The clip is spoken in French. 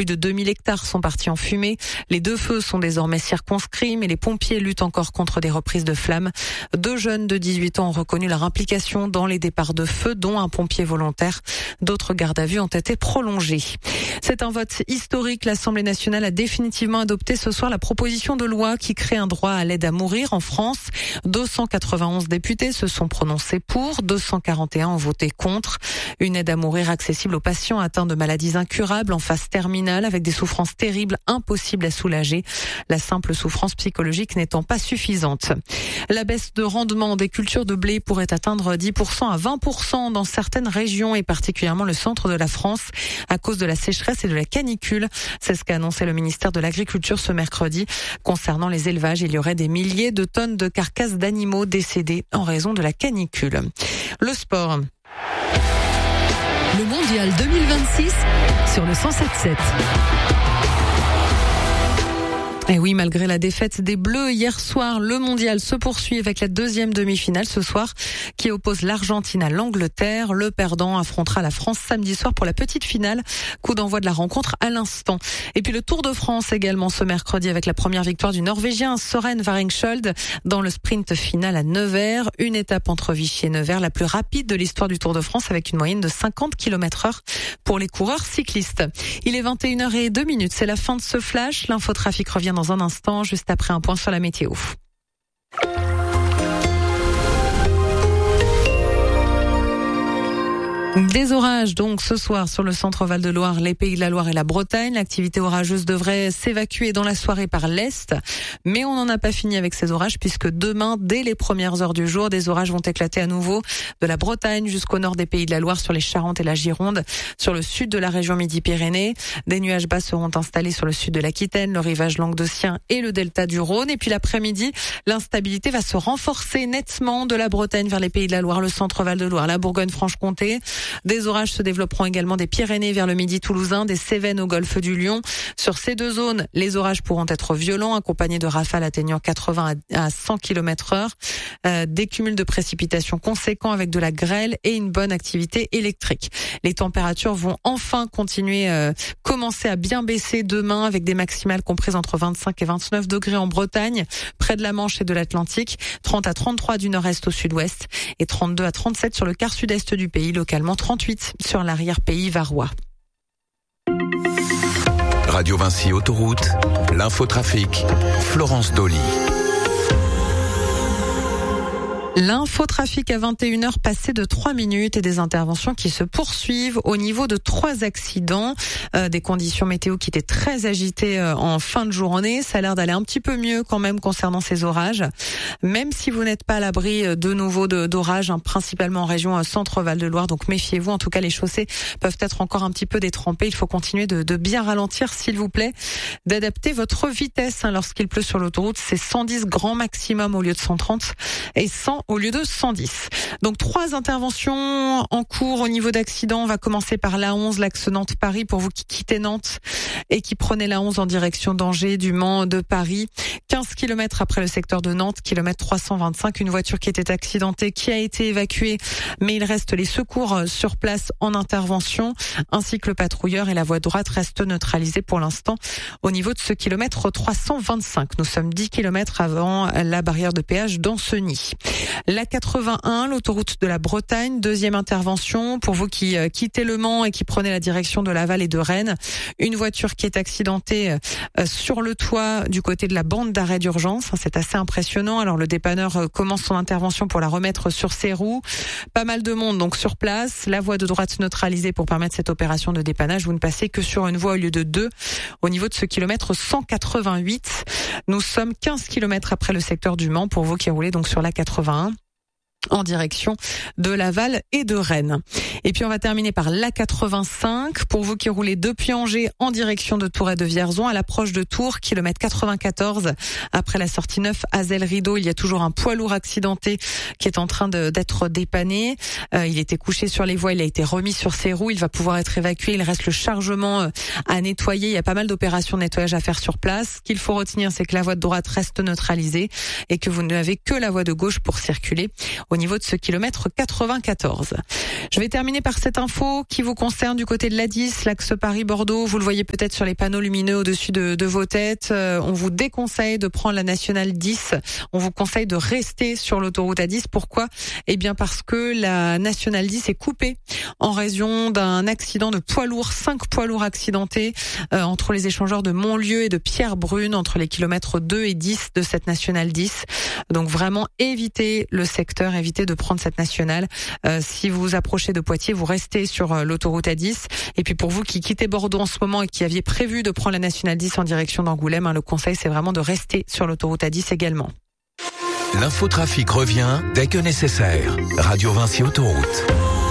Plus de 2000 hectares sont partis en fumée. Les 2 feux sont désormais circonscrits, mais les pompiers luttent encore contre des reprises de flammes. 2 jeunes de 18 ans ont reconnu leur implication dans les départs de feu, dont un pompier volontaire. D'autres gardes à vue ont été prolongés. C'est un vote historique. L'Assemblée nationale a définitivement adopté ce soir la proposition de loi qui crée un droit à l'aide à mourir en France. 291 députés se sont prononcés pour, 241 ont voté contre. Une aide à mourir accessible aux patients atteints de maladies incurables en phase terminale avec des souffrances terribles impossibles à soulager. La simple souffrance psychologique n'étant pas suffisante. La baisse de rendement des cultures de blé pourrait atteindre 10% à 20% dans certaines régions et particulièrement le centre de la France à cause de la sécheresse et de la canicule. C'est ce qu'a annoncé le ministère de l'Agriculture ce mercredi. Concernant les élevages, il y aurait des milliers de tonnes de carcasses d'animaux décédés en raison de la canicule. Le sport. Le mondial 2026 sur le 107.7. Et oui, malgré la défaite des Bleus hier soir, le mondial se poursuit avec la 2e demi-finale ce soir qui oppose l'Argentine à l'Angleterre. Le perdant affrontera la France samedi soir pour la petite finale. Coup d'envoi de la rencontre à l'instant. Et puis le Tour de France également ce mercredi avec la première victoire du Norvégien Søren Varengsköld dans le sprint final à Nevers. Une étape entre Vichy et Nevers, la plus rapide de l'histoire du Tour de France avec une moyenne de 50 km/h pour les coureurs cyclistes. Il est 21h02. C'est la fin de ce flash. L'infotrafic revient dans un instant, juste après un point sur la météo. Des orages donc ce soir sur le centre Val-de-Loire, les Pays de la Loire et la Bretagne. L'activité orageuse devrait s'évacuer dans la soirée par l'est. Mais on n'en a pas fini avec ces orages puisque demain, dès les premières heures du jour, des orages vont éclater à nouveau de la Bretagne jusqu'au nord des Pays de la Loire sur les Charentes et la Gironde. Sur le sud de la région Midi-Pyrénées, des nuages bas seront installés sur le sud de l'Aquitaine, le rivage languedocien et le delta du Rhône. Et puis l'après-midi, l'instabilité va se renforcer nettement de la Bretagne vers les Pays de la Loire, le centre Val-de-Loire, la Bourgogne-Franche-Comté. Des orages se développeront également des Pyrénées vers le midi toulousain, des Cévennes au golfe du Lion. Sur ces 2 zones, les orages pourront être violents, accompagnés de rafales atteignant 80 à 100 km/h. Des cumuls de précipitations conséquents avec de la grêle et une bonne activité électrique. Les températures vont enfin commencer à bien baisser demain avec des maximales comprises entre 25 et 29 degrés en Bretagne, près de la Manche et de l'Atlantique, 30 à 33 du nord-est au sud-ouest et 32 à 37 sur le quart sud-est du pays, localement 38 sur l'arrière-pays varois. Radio Vinci Autoroute, l'infotrafic, Florence Dolly. L'infotrafic à 21h passé de 3 minutes et des interventions qui se poursuivent au niveau de 3 accidents, des conditions météo qui étaient très agitées en fin de journée. Ça a l'air d'aller un petit peu mieux quand même concernant ces orages, même si vous n'êtes pas à l'abri de nouveau d'orages, principalement en région centre Val-de-Loire. Donc méfiez-vous, en tout cas les chaussées peuvent être encore un petit peu détrempées. Il faut continuer de bien ralentir s'il vous plaît, d'adapter votre vitesse lorsqu'il pleut sur l'autoroute. C'est 110 grand maximum au lieu de 130 et 100 au lieu de 110. Donc 3 interventions en cours au niveau d'accident. On va commencer par l'A11, l'axe Nantes-Paris pour vous qui quittez Nantes et qui prenez l'A11 en direction d'Angers, du Mans, de Paris. 15 km après le secteur de Nantes, kilomètre 325, une voiture qui était accidentée, qui a été évacuée, mais il reste les secours sur place en intervention, ainsi que le patrouilleur et la voie droite reste neutralisée pour l'instant au niveau de ce kilomètre 325. Nous sommes 10 km avant la barrière de péage d'Ancenis. La 81, l'autoroute de la Bretagne, 2e intervention pour vous qui quittez Le Mans et qui prenez la direction de Laval et de Rennes. Une voiture qui est accidentée sur le toit du côté de la bande d'arrêt d'urgence. C'est assez impressionnant. Alors le dépanneur commence son intervention pour la remettre sur ses roues. Pas mal de monde donc sur place. La voie de droite neutralisée pour permettre cette opération de dépannage. Vous ne passez que sur une voie au lieu de 2. Au niveau de ce kilomètre 188, nous sommes 15 km après le secteur du Mans pour vous qui roulez donc sur la 81. En direction de Laval et de Rennes. Et puis on va terminer par l'A85 pour vous qui roulez depuis Angers en direction de Tours et de Vierzon à l'approche de Tours, kilomètre 94. Après la sortie 9 Azel-Rideau, il y a toujours un poids lourd accidenté qui est en train d'être dépanné. Il était couché sur les voies, il a été remis sur ses roues, il va pouvoir être évacué. Il reste le chargement à nettoyer. Il y a pas mal d'opérations de nettoyage à faire sur place. Ce qu'il faut retenir, c'est que la voie de droite reste neutralisée et que vous n'avez que la voie de gauche pour circuler. au niveau de ce kilomètre 94. Je vais terminer par cette info qui vous concerne du côté de l'A10, l'axe Paris-Bordeaux. Vous le voyez peut-être sur les panneaux lumineux au-dessus de vos têtes. On vous déconseille de prendre la nationale 10. On vous conseille de rester sur l'autoroute A10. Pourquoi ? Eh bien parce que la nationale 10 est coupée en raison d'un accident de poids lourd. 5 poids lourds accidentés entre les échangeurs de Montlieu et de Pierrebrune, entre les kilomètres 2 et 10 de cette nationale 10. Donc vraiment évitez le secteur, évitez de prendre cette nationale. Si vous vous approchez de Poitiers, vous restez sur l'autoroute A10. Et puis pour vous qui quittez Bordeaux en ce moment et qui aviez prévu de prendre la nationale 10 en direction d'Angoulême, le conseil c'est vraiment de rester sur l'autoroute A10 également. L'infotrafic revient dès que nécessaire. Radio Vinci Autoroute.